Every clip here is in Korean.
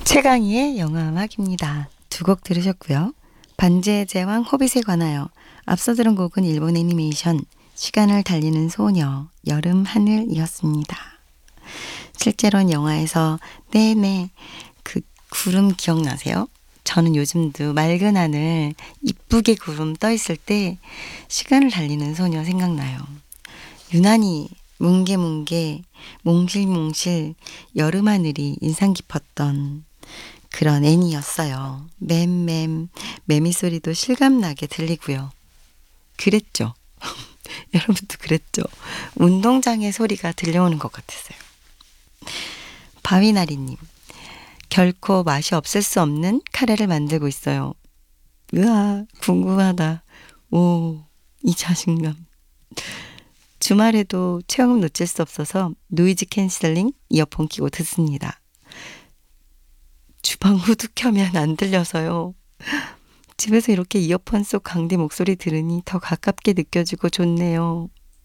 최강희의 영화음악입니다. 두 곡 들으셨고요. 반지의 제왕 호빗에 관하여 앞서 들은 곡은 일본 애니메이션 시간을 달리는 소녀 여름 하늘이었습니다. 실제로는 영화에서 네네 그 구름 기억나세요? 저는 요즘도 맑은 하늘 이쁘게 구름 떠 있을 때 시간을 달리는 소녀 생각나요. 유난히 뭉게뭉게 몽실몽실 여름 하늘이 인상 깊었던 그런 애니였어요. 맴맴 매미 소리도 실감나게 들리고요. 그랬죠. 여러분도 그랬죠. 운동장의 소리가 들려오는 것 같았어요. 바위나리님, 결코 맛이 없을 수 없는 카레를 만들고 있어요. 으아, 궁금하다. 오, 이 자신감. 주말에도 체험 놓칠 수 없어서 노이즈 캔슬링 이어폰 끼고 듣습니다. 주방 후드 켜면 안 들려서요. 집에서 이렇게 이어폰 속 강디 목소리 들으니 더 가깝게 느껴지고 좋네요.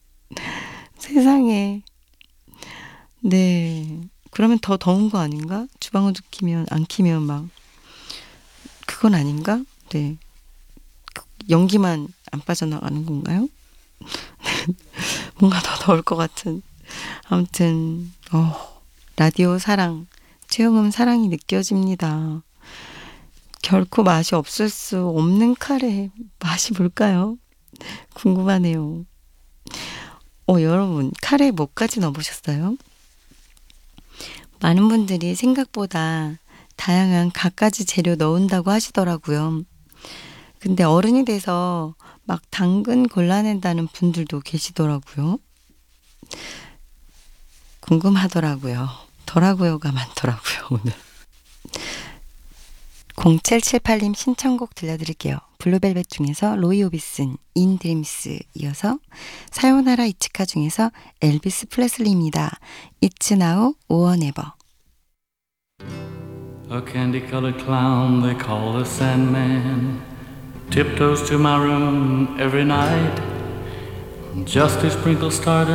세상에. 네. 그러면 더 더운 거 아닌가? 주방 후드 키면, 안 키면 막. 그건 아닌가? 네. 연기만 안 빠져나가는 건가요? 뭔가 더 더울 것 같은. 아무튼, 라디오 사랑, 최영음 사랑이 느껴집니다. 결코 맛이 없을 수 없는 카레. 맛이 뭘까요? 궁금하네요. 여러분, 카레에 뭐까지 넣어보셨어요? 많은 분들이 생각보다 다양한 갖가지 재료 넣은다고 하시더라고요. 근데 어른이 돼서 막 당근 골라낸다는 분들도 계시더라고요. 궁금하더라고요. 더라고요가 많더라고요, 오늘. 0778님 신청곡 들려드릴게요. 블루벨벳 중에서 로이 오비슨, 인 드림스 이어서 사요나라 이치카 중에서 엘비스 프레슬리입니다. It's now or never. A candy-colored clown they call the Sandman tiptoes to my room every night just to sprinkle stardust